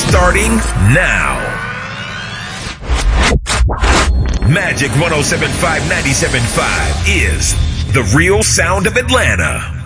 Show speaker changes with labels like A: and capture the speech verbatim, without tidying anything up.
A: starting now. Magic one oh seven point five, ninety-seven point five is the real sound of Atlanta.